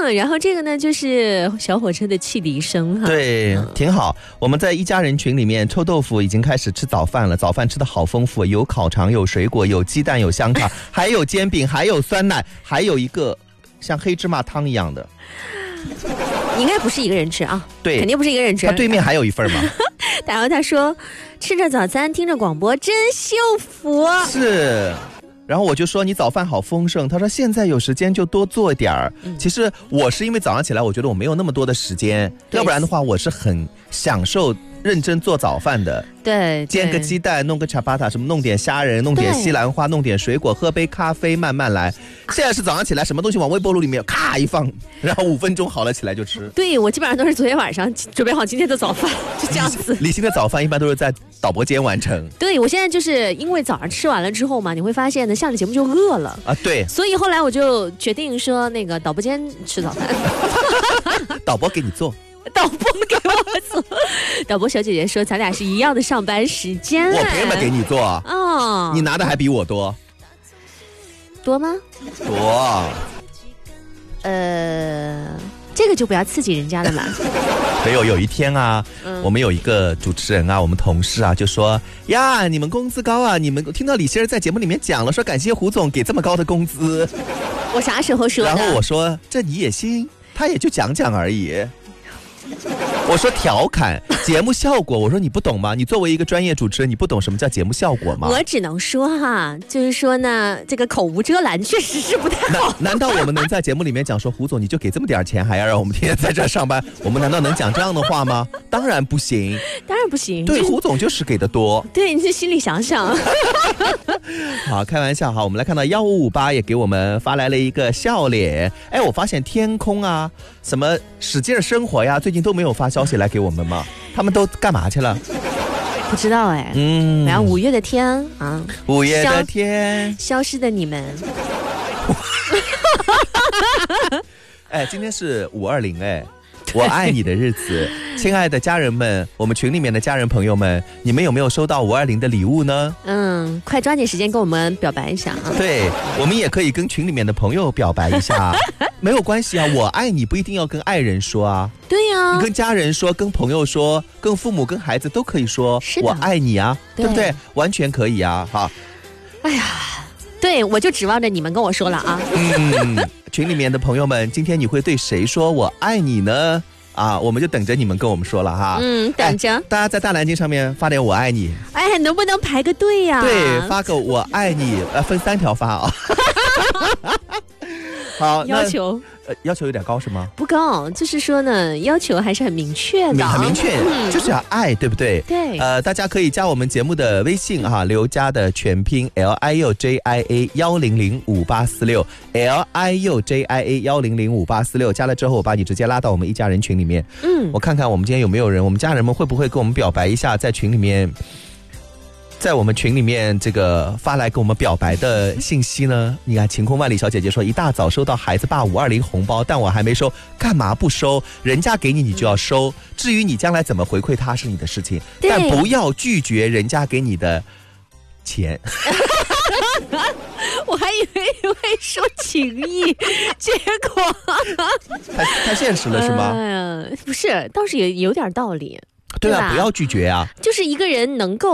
然后这个呢就是小火车的汽笛声哈。 对，挺好。我们在一家人群里面，臭豆腐已经开始吃早饭了，早饭吃的好丰富，有烤肠，有水果，有鸡蛋，有香肠，还有煎饼，还有酸奶，还有一个像黑芝麻汤一样的。 应该不是一个人吃啊， 对， 肯定不是一个人吃。 他对面还有一份嘛。 然后他说，吃着早餐，听着广播，真幸福。 是。然后我就说你早饭好丰盛，他说现在有时间就多做点儿。其实我是因为早上起来我觉得我没有那么多的时间，要不然的话我是很享受认真做早饭的。 对， 煎个鸡蛋，弄个茶巴塔，什么弄点虾仁，弄点西兰花，弄点水果，喝杯咖啡，慢慢来。现在是早上起来什么东西往微波炉里面咔一放，然后5分钟好了起来就吃。 对，我基本上都是昨天晚上准备好今天的早饭，就这样子。 李欣的早饭一般都是在导播间完成。 对，我现在就是因为早上吃完了之后嘛，你会发现呢，下了节目就饿了啊。对， 所以后来我就决定说，那个导播间吃早饭。 导播给你做。 导播给我做。导播小姐姐说咱俩是一样的上班时间。 我凭什么给你做？ 哦， 你拿的还比我多。 多吗？ 多。 这个就不要刺激人家了嘛。 没有，有一天啊，我们有一个主持人啊，我们同事啊就说呀，你们工资高啊，你们听到李欣儿在节目里面讲了，说感谢胡总给这么高的工资。 我啥时候说的？ 然后我说这你也信？他也就讲讲而已。我说调侃节目效果，我说你不懂吗？你作为一个专业主持人，你不懂什么叫节目效果吗？ 我只能说哈，就是说呢，这个口无遮拦确实是不太好。 难道我们能在节目里面讲说胡总你就给这么点钱，还要让我们天天在这上班？我们难道能讲这样的话吗？当然不行， 当然不行。 对，胡总就是给的多。 对，你去心里想想。 好，开玩笑哈。我们来看到1558也给我们发来了一个笑脸。哎，我发现天空啊，什么使劲生活呀，最近都没有发消息来给我们吗？他们都干嘛去了？ 不知道哎。然后5月的天啊 ，5月的天， 消失的你们。 哎，今天是520哎。我爱你的日子，亲爱的家人们，我们群里面的家人朋友们，你们有没有收到520的礼物呢？ 快抓紧时间跟我们表白一下啊！ 对，我们也可以跟群里面的朋友表白一下，没有关系啊，我爱你不一定要跟爱人说啊。 对呀， 你跟家人说，跟朋友说，跟父母跟孩子都可以说我爱你啊，对不对？完全可以啊，哈。 哎呀，对，我就指望着你们跟我说了啊。 群里面的朋友们，今天你会对谁说我爱你呢？啊，我们就等着你们跟我们说了哈。 等着。 大家在大蓝鲸上面发点我爱你。 哎，能不能排个队呀？ 对，发个我爱你，分3条发啊。好， 要求要求有点高是吗？ 不高，就是说呢，要求还是很明确的， 很明确，就是要爱，对不对？ 对。 大家可以加我们节目的微信哈，刘佳的全拼 LIUJIA10058461 LIUJIA10058461，加了之后我把你直接拉到我们一家人群里面。我看看我们今天有没有人，我们家人们会不会跟我们表白一下，在群里面。在我们群里面这个发来跟我们表白的信息呢，你看晴空万里小姐姐说一大早收到孩子爸520红包，但我还没收，干嘛不收？人家给你就要收，至于你将来怎么回馈他是你的事情，但不要拒绝人家给你的钱。 我还以为会说情谊，结果太现实了是吗？ 不是，倒是也有点道理。 对啊，不要拒绝啊， 就是一个人能够